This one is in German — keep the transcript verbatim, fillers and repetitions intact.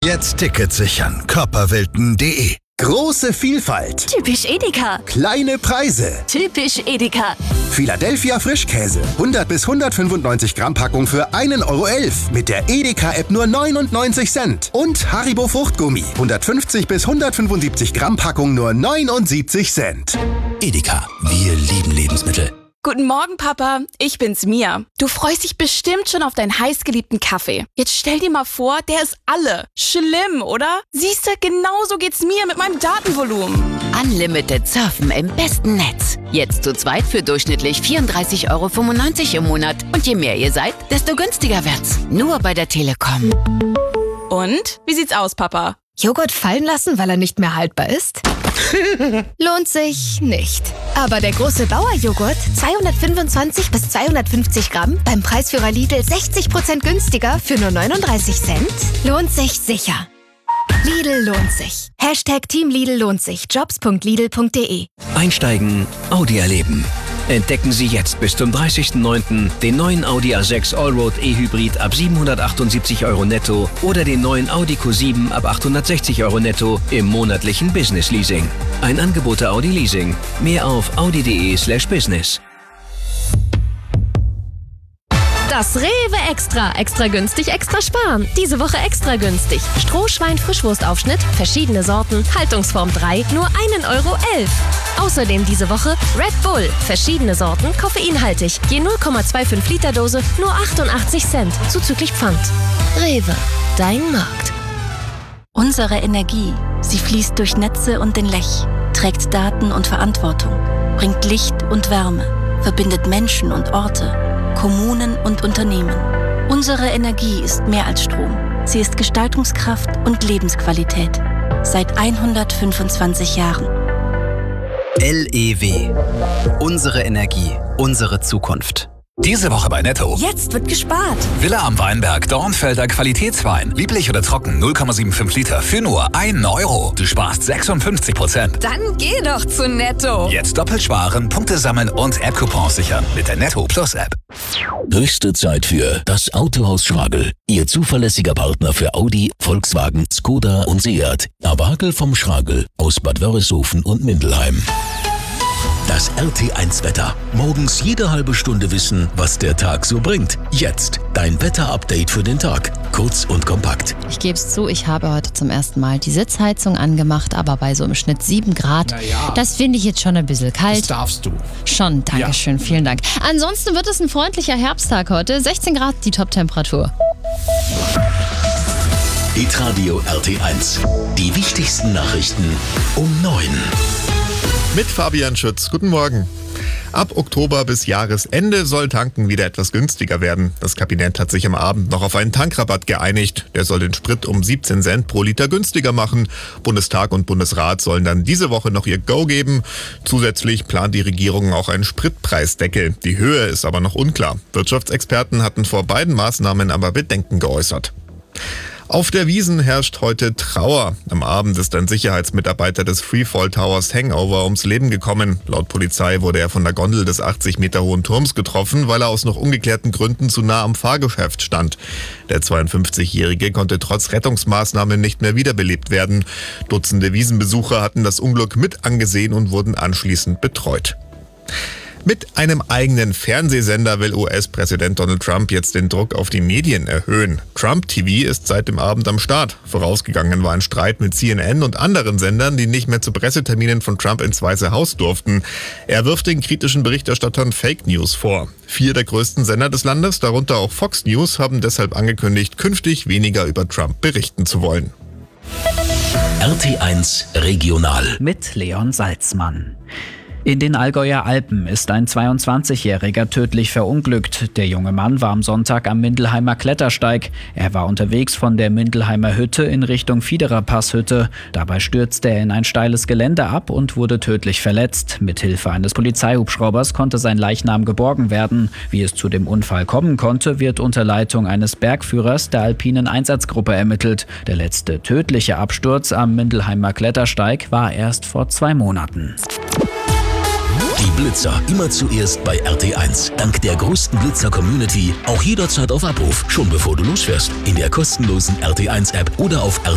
Jetzt Tickets sichern. körperwelten punkt de. Große Vielfalt. Typisch Edeka. Kleine Preise. Typisch Edeka. Philadelphia Frischkäse. hundert bis hundertfünfundneunzig Gramm Packung für einen Euro elf. Mit der Edeka-App nur neunundneunzig Cent. Und Haribo Fruchtgummi. hundertfünfzig bis hundertfünfundsiebzig Gramm Packung nur neunundsiebzig Cent. Edeka. Wir lieben Lebensmittel. Guten Morgen, Papa. Ich bin's, Mia. Du freust dich bestimmt schon auf deinen heißgeliebten Kaffee. Jetzt stell dir mal vor, der ist alle. Schlimm, oder? Siehst du, genau so geht's mir mit meinem Datenvolumen. Unlimited Surfen im besten Netz. Jetzt zu zweit für durchschnittlich vierunddreißig Euro fünfundneunzig im Monat. Und je mehr ihr seid, desto günstiger wird's. Nur bei der Telekom. Und? Wie sieht's aus, Papa? Joghurt fallen lassen, weil er nicht mehr haltbar ist? Lohnt sich nicht. Aber der große Bauer-Joghurt, zweihundertfünfundzwanzig bis zweihundertfünfzig Gramm, beim Preisführer Lidl sechzig Prozent günstiger für nur neununddreißig Cent, lohnt sich sicher. Lidl lohnt sich. Hashtag Team Lidl lohnt sich. jobs punkt lidl punkt de. Einsteigen, Audi erleben. Entdecken Sie jetzt bis zum dreißigsten neunten den neuen Audi A sechs Allroad E-Hybrid ab siebenhundertachtundsiebzig Euro netto oder den neuen Audi Q sieben ab achthundertsechzig Euro netto im monatlichen Business Leasing. Ein Angebot der Audi Leasing. Mehr auf audi punkt de slash business. Das Rewe Extra. Extra günstig, extra sparen. Diese Woche extra günstig. Strohschwein-Frischwurstaufschnitt, verschiedene Sorten, Haltungsform drei, nur einen Euro elf. Außerdem diese Woche Red Bull, verschiedene Sorten, koffeinhaltig, je null Komma fünfundzwanzig Liter Dose, nur achtundachtzig Cent, zuzüglich Pfand. Rewe, dein Markt. Unsere Energie, sie fließt durch Netze und den Lech, trägt Daten und Verantwortung, bringt Licht und Wärme, verbindet Menschen und Orte, Kommunen und Unternehmen. Unsere Energie ist mehr als Strom. Sie ist Gestaltungskraft und Lebensqualität. Seit hundertfünfundzwanzig Jahren. L E W. Unsere Energie, unsere Zukunft. Diese Woche bei Netto. Jetzt wird gespart. Villa am Weinberg, Dornfelder Qualitätswein. Lieblich oder trocken, null Komma fünfundsiebzig Liter für nur einen Euro. Du sparst sechsundfünfzig Prozent. Dann geh doch zu Netto. Jetzt doppelt sparen, Punkte sammeln und App-Coupons sichern mit der Netto Plus App. Höchste Zeit für das Autohaus Schragel. Ihr zuverlässiger Partner für Audi, Volkswagen, Skoda und Seat. Abagel vom Schragel aus Bad Wörishofen und Mindelheim. Das R T eins Wetter. Morgens jede halbe Stunde wissen, was der Tag so bringt. Jetzt dein Wetter-Update für den Tag. Kurz und kompakt. Ich gebe es zu, ich habe heute zum ersten Mal die Sitzheizung angemacht, aber bei so im Schnitt sieben Grad. Naja. Das finde ich jetzt schon ein bisschen kalt. Das darfst du. Schon, danke schön, vielen Dank. Ansonsten wird es ein freundlicher Herbsttag heute. sechzehn Grad die Top-Temperatur. Hitradio R T eins. Die wichtigsten Nachrichten um neun. Mit Fabian Schütz. Guten Morgen. Ab Oktober bis Jahresende soll Tanken wieder etwas günstiger werden. Das Kabinett hat sich am Abend noch auf einen Tankrabatt geeinigt. Der soll den Sprit um siebzehn Cent pro Liter günstiger machen. Bundestag und Bundesrat sollen dann diese Woche noch ihr Go geben. Zusätzlich plant die Regierung auch einen Spritpreisdeckel. Die Höhe ist aber noch unklar. Wirtschaftsexperten hatten vor beiden Maßnahmen aber Bedenken geäußert. Auf der Wiesn herrscht heute Trauer. Am Abend ist ein Sicherheitsmitarbeiter des Freefall Towers Hangover ums Leben gekommen. Laut Polizei wurde er von der Gondel des achtzig Meter hohen Turms getroffen, weil er aus noch ungeklärten Gründen zu nah am Fahrgeschäft stand. Der zweiundfünfzigjährige konnte trotz Rettungsmaßnahmen nicht mehr wiederbelebt werden. Dutzende Wiesnbesucher hatten das Unglück mit angesehen und wurden anschließend betreut. Mit einem eigenen Fernsehsender will U S-Präsident Donald Trump jetzt den Druck auf die Medien erhöhen. Trump T V ist seit dem Abend am Start. Vorausgegangen war ein Streit mit C N N und anderen Sendern, die nicht mehr zu Presseterminen von Trump ins Weiße Haus durften. Er wirft den kritischen Berichterstattern Fake News vor. Vier der größten Sender des Landes, darunter auch Fox News, haben deshalb angekündigt, künftig weniger über Trump berichten zu wollen. R T eins Regional. Mit Leon Salzmann. In den Allgäuer Alpen ist ein zweiundzwanzigjähriger tödlich verunglückt. Der junge Mann war am Sonntag am Mindelheimer Klettersteig. Er war unterwegs von der Mindelheimer Hütte in Richtung Fiederer Passhütte. Dabei stürzte er in ein steiles Gelände ab und wurde tödlich verletzt. Mithilfe eines Polizeihubschraubers konnte sein Leichnam geborgen werden. Wie es zu dem Unfall kommen konnte, wird unter Leitung eines Bergführers der alpinen Einsatzgruppe ermittelt. Der letzte tödliche Absturz am Mindelheimer Klettersteig war erst vor zwei Monaten. Die Blitzer immer zuerst bei R T eins. Dank der größten Blitzer-Community auch jederzeit auf Abruf, schon bevor du losfährst. In der kostenlosen R T eins App oder auf